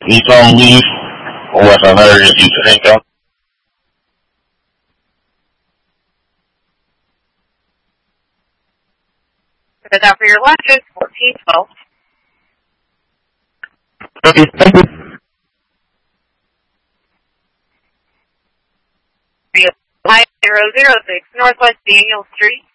He's on leave, unless I heard it, you think so? Because after your lunches, 1412. Okay, thank you. 5006 Northwest Daniel Street.